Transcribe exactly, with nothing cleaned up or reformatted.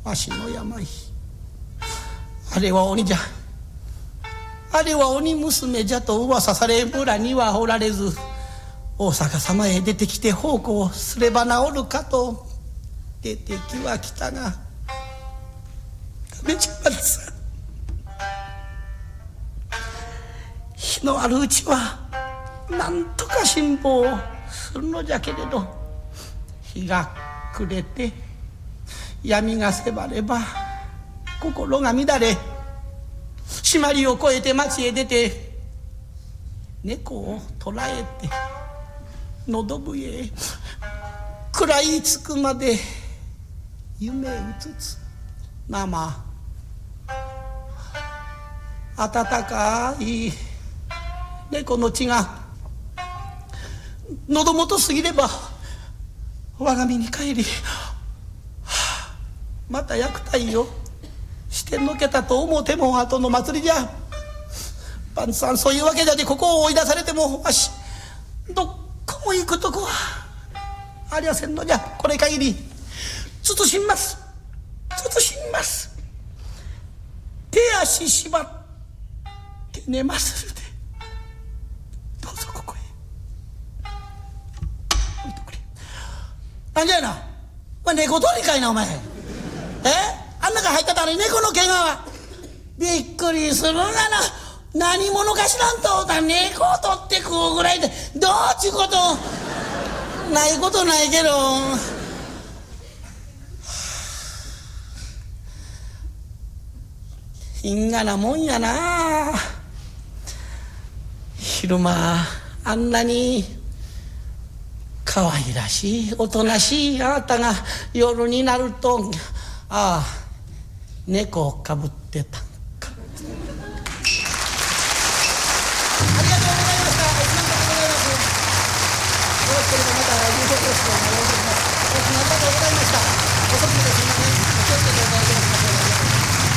足の病。あれは鬼じゃ、あれは鬼娘じゃと噂され、村にはおられず、大坂様へ出てきて奉公すれば治るかと出てきはきたが、ダメじゃまるさん。日のあるうちはなんとか辛抱するのじゃけれど、日が暮れて闇が迫れば心が乱れ、締まりを越えて町へ出て猫を捕らえて喉笛へ食らいつくまで夢うつつ、まあまあ温かい猫の血が喉元過ぎれば我が身に帰り、また役隊をしてのけたと思うても後の祭りじゃ。パンツさん、そういうわけじゃでここを追い出されてもわしどっこも行くとこはありゃせんのじゃ。これ限り慎みます、慎みます。手足縛って寝まするで、どうぞここへ置いとくれ。なんじゃいな、お前猫取りかいなお前。えあん中入ったたら猫の毛がはびっくりするがな。何者か知らんとだ、猫を取って食うぐらいでどうちゅうこと。ないことないけど、因果なもんやな。昼間あんなに可愛らしいおとなしいあなたが夜になると、ああ猫をかぶってた。